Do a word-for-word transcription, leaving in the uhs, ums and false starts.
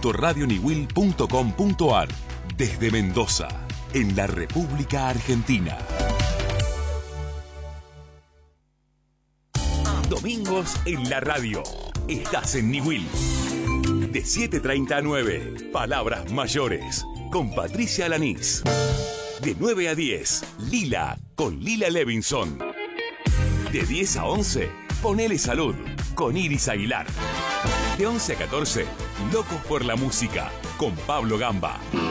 punto radio niwil punto com punto ar. Desde Mendoza, en la República Argentina. Domingos en la radio. Estás en Niwil. De siete treinta a nueve, Palabras Mayores, con Patricia Alanís. De nueve a diez, Lila, con Lila Levinson. De diez a once, Ponele Salud, con Iris Aguilar. De once a catorce, Locos por la Música, con Pablo Gamba.